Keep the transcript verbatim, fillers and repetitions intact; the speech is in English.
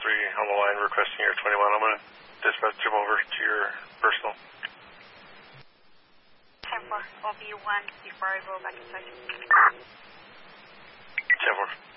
three on the line requesting your twenty-one. I'm going to dispatch him over to your personal. ten four, I'll be one before I go back inside. ten four.